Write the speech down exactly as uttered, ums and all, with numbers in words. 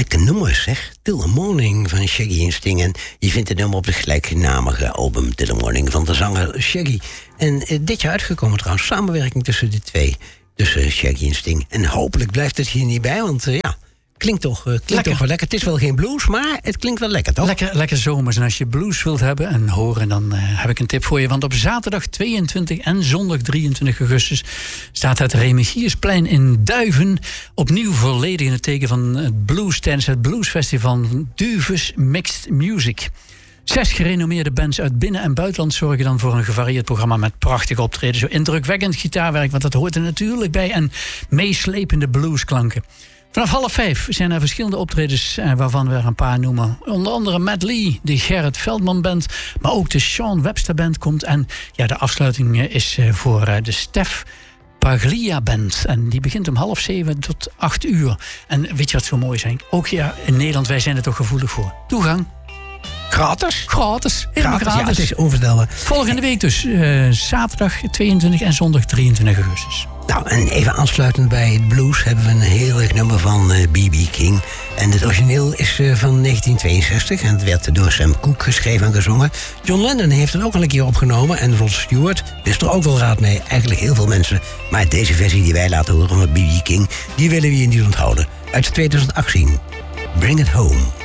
lekker nummer, zeg. Till the Morning van Shaggy en Sting. En je vindt het nummer op de gelijknamige album Till the Morning van de zanger Shaggy. En uh, dit jaar uitgekomen trouwens, samenwerking tussen de twee. Tussen Shaggy en Sting. En hopelijk blijft het hier niet bij, want uh, ja... Klinkt toch, uh, klinkt lekker. toch wel lekker. Het is wel geen blues, maar het klinkt wel lekker, toch? Lekker, lekker zomers. En als je blues wilt hebben en horen, dan uh, heb ik een tip voor je. Want op zaterdag tweeëntwintig en zondag drieëntwintig augustus... staat het Remigiersplein in Duiven opnieuw volledig in het teken van het blues... tijdens het bluesfestival Duvus Mixed Music. Zes gerenommeerde bands uit binnen- en buitenland zorgen dan voor een gevarieerd programma met prachtige optreden. Zo indrukwekkend gitaarwerk, want dat hoort er natuurlijk bij. En meeslepende bluesklanken. Vanaf half vijf zijn er verschillende optredens eh, waarvan we er een paar noemen. Onder andere Matt Lee, de Gerrit Veldman Band, maar ook de Sean Webster Band komt. En ja, de afsluiting is eh, voor eh, de Stef Paglia Band. En die begint om half zeven tot acht uur. En weet je wat zo mooi zijn? Ook ja, in Nederland, wij zijn er toch gevoelig voor. Toegang. Gratis? Gratis. Helemaal gratis. gratis. Ja, het is onvoorstelbaar. Volgende week dus. Uh, zaterdag tweeëntwintig en zondag drieëntwintig augustus. Nou, en even aansluitend bij het blues hebben we een heel erg nummer van uh, B B King. En het origineel is uh, van negentien tweeënzestig en het werd door Sam Cooke geschreven en gezongen. John Lennon heeft het ook al een keer opgenomen en Rod Stewart wist er ook wel raad mee. Eigenlijk heel veel mensen. Maar deze versie die wij laten horen van B B King, die willen we je niet onthouden. Uit tweeduizend achttien. Bring It Home.